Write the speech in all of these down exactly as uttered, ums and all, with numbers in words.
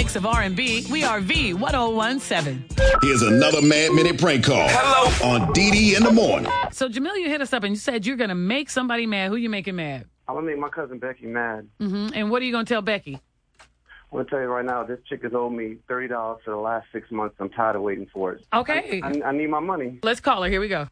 mix of R and B. We are V ten seventeen. Here's another Mad Minute prank call. Hello. On D D in the morning. So, Jamil, you hit us up and you said you're going to make somebody mad. Who you making mad? I'm going to make my cousin Becky mad. Mm-hmm. And what are you going to tell Becky? I'm going to tell you right now, this chick has owed me thirty dollars for the last six months. I'm tired of waiting for it. Okay. I, I, I need my money. Let's call her. Here we go.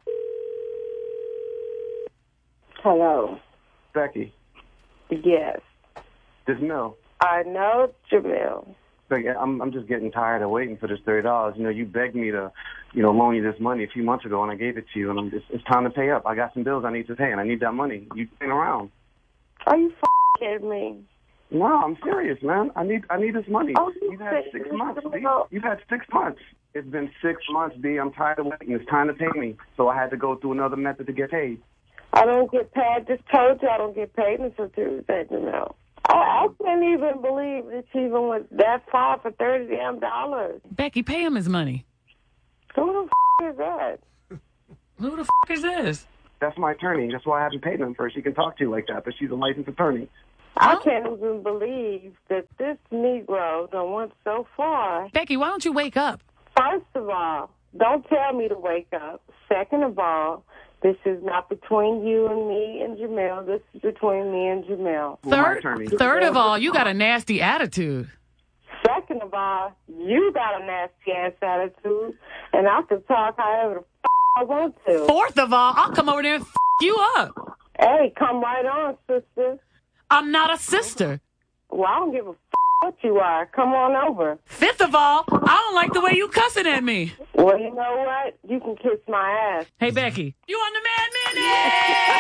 Hello. Becky. Yes. This Mel. I know, Jamil. Becky, I'm, I'm just getting tired of waiting for this thirty dollars. You know, you begged me to, you know, loan you this money a few months ago, and I gave it to you, and I'm just, it's time to pay up. I got some bills I need to pay, and I need that money. You ain't around. Are you f***ing kidding me? No, I'm serious, man. I need I need this money. Oh, you You've had six months, B. You've had six months. It's been six months, B. I'm tired of waiting. It's time to pay me. So I had to go through another method to get paid. I don't get paid. I just told you I don't get paid until Tuesday, Jamil. I, I can't even believe that she even went that far for thirty damn dollars. Becky, pay him his money. Who the f*** is that? Who the f*** is this? That's my attorney. That's why I haven't paid him first. She can talk to you like that, but she's a licensed attorney. I can't even believe that this Negro done went so far. Becky, why don't you wake up? First of all, don't tell me to wake up. Second of all, this is not between you and me and Jamil. This is between me and Jamil. Third, third of all, you got a nasty attitude. Second of all, you got a nasty-ass attitude, and I can talk however the f*** I want to. Fourth of all, I'll come over there and f*** you up. Hey, come right on, sister. I'm not a sister. Well, I don't give a f*** what you are. Come on over. Fifth of all, I don't like the way you cussing at me. Well, you know what? You can kiss my ass. Hey, Becky. You on the Mad Minute?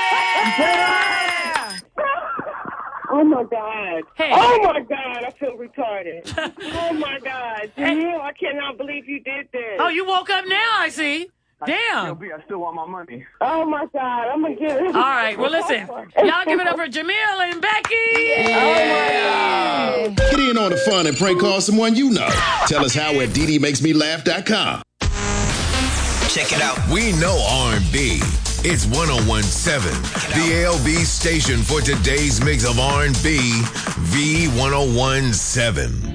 Yeah! Oh, my God. Hey. Oh, my God. I feel retarded. Oh, my God. Jamil, I cannot believe you did this. Oh, you woke up now, I see. Damn. I still, be, I still want my money. Oh, my God. I'm going to get it. All right. Well, listen. Y'all give it up for Jamil and Becky. Yeah. Get in on the fun and prank call someone you know. Tell us how at D D makes me laugh dot com. Check it out. We know R and B. It's ten seventeen, the L B station for today's mix of R and B, V ten seventeen.